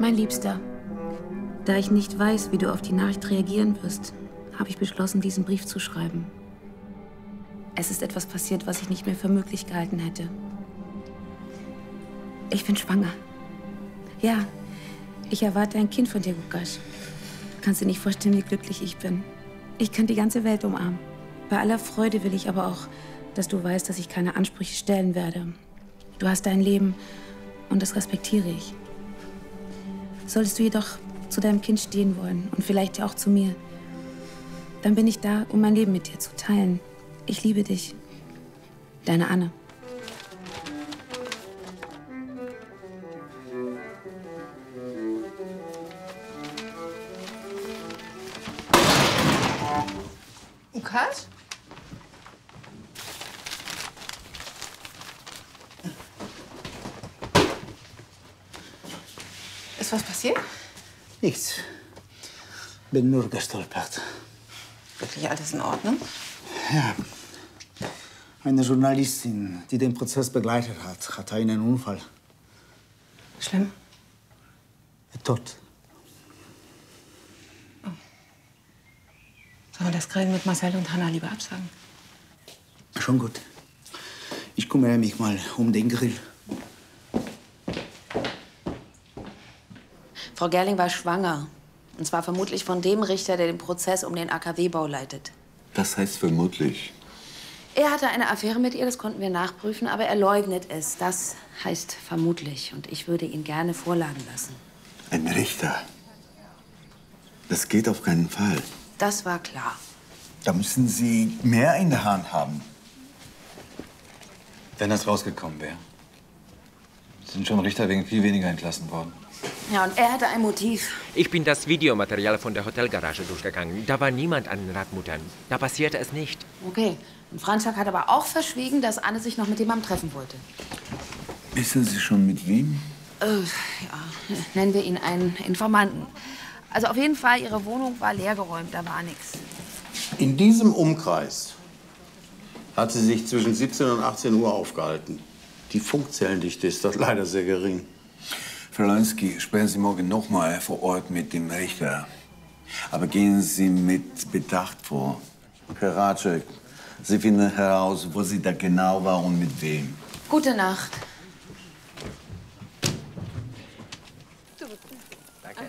Mein Liebster, da ich nicht weiß, wie du auf die Nachricht reagieren wirst, habe ich beschlossen, diesen Brief zu schreiben. Es ist etwas passiert, was ich nicht mehr für möglich gehalten hätte. Ich bin schwanger. Ja, ich erwarte ein Kind von dir, Łukasz. Du kannst dir nicht vorstellen, wie glücklich ich bin. Ich kann die ganze Welt umarmen. Bei aller Freude will ich aber auch, dass du weißt, dass ich keine Ansprüche stellen werde. Du hast dein Leben und das respektiere ich. Solltest du jedoch zu deinem Kind stehen wollen und vielleicht ja auch zu mir, dann bin ich da, um mein Leben mit dir zu teilen. Ich liebe dich. Deine Anne. Łukasz? Ist was passiert? Nichts. Bin nur gestolpert. Wirklich alles in Ordnung? Ja. Eine Journalistin, die den Prozess begleitet hat, hatte einen Unfall. Schlimm? Tot. Oh. Sollen wir das Grillen mit Marcel und Hanna lieber absagen? Schon gut. Ich kümmere mich mal um den Grill. Frau Gerling war schwanger. Und zwar vermutlich von dem Richter, der den Prozess um den AKW-Bau leitet. Das heißt vermutlich. Er hatte eine Affäre mit ihr, das konnten wir nachprüfen, aber er leugnet es. Das heißt vermutlich. Und ich würde ihn gerne vorladen lassen. Ein Richter. Das geht auf keinen Fall. Das war klar. Da müssen Sie mehr in der Hand haben. Wenn das rausgekommen wäre. Sind schon Richter wegen viel weniger entlassen worden. Ja, und er hatte ein Motiv. Ich bin das Videomaterial von der Hotelgarage durchgegangen. Da war niemand an den Radmuttern. Da passierte es nicht. Okay. Und Franzak hat aber auch verschwiegen, dass Anne sich noch mit jemandem treffen wollte. Wissen Sie schon mit wem? Ja, nennen wir ihn einen Informanten. Also auf jeden Fall, ihre Wohnung war leergeräumt, da war nichts. In diesem Umkreis hat sie sich zwischen 17 und 18 Uhr aufgehalten. Die Funkzellendichte ist dort leider sehr gering. Frau Lansky, sprechen Sie morgen noch mal vor Ort mit dem Richter. Aber gehen Sie mit Bedacht vor. Herr Ratschek, Sie finden heraus, wo sie da genau war und mit wem. Gute Nacht. Danke.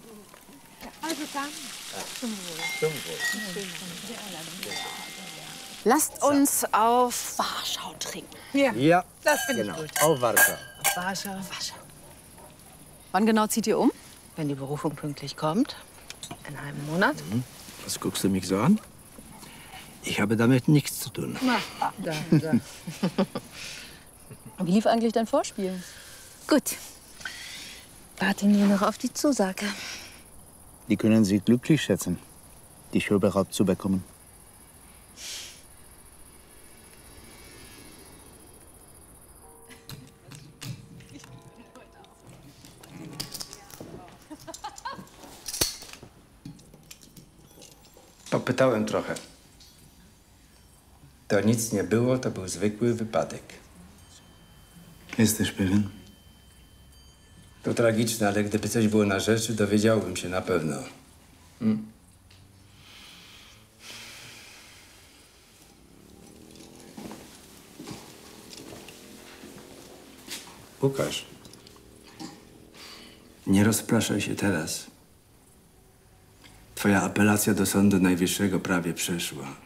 Lasst uns auf Warschau trinken. Ja, Das finde genau. ich gut. Auf Warschau. Warschau. Wann genau zieht ihr um? Wenn die Berufung pünktlich kommt. In einem Monat. Was guckst du mich so an? Ich habe damit nichts zu tun. Da. Wie lief eigentlich dein Vorspiel? Gut. Warte nur noch auf die Zusage. Die können Sie glücklich schätzen, die Show überhaupt zu bekommen. Popytałem trochę. To nic nie było, to był zwykły wypadek. Jesteś pewien? To tragiczne, ale gdyby coś było na rzeczy, dowiedziałbym się na pewno. Łukasz, nie rozpraszaj się teraz. Twoja apelacja do Sądu Najwyższego prawie przeszła.